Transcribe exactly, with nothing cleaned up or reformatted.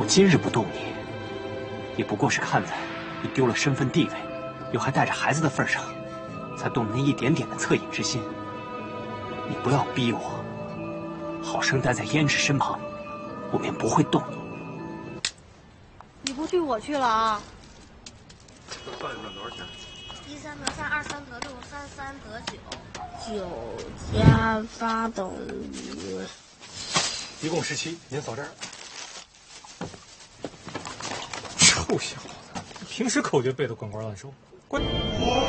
我今日不动你，也不过是看在你丢了身份地位，又还带着孩子的份上，才动了那一点点的恻隐之心。你不要逼我，好生待在胭脂身旁，我便不会动你。 你不去，我去了啊！ 这算一算多少钱？ 一三得三，二三得六，三三得九， 九加八等于一共十七，您扫这儿。臭小子，平时口诀背得滚瓜烂熟，滚！